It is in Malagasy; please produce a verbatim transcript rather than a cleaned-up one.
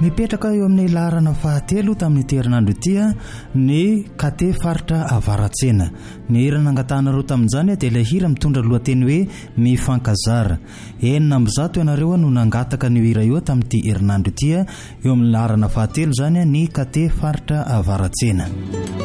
Mipetraka eo amin'ny laharana fahatelo tamin'ny herinandro ity ny kate faritra Avaratsena. Ny hira nangatahana roa tamin'izany dia ilay hira mitondra lohateny hoe mifankazara. Enina amby zato ianareo no nangataka ny hira io tamin'ity herinandro ity eo amin'ny laharana fahatelo zany ny kate faritra Avaratsena.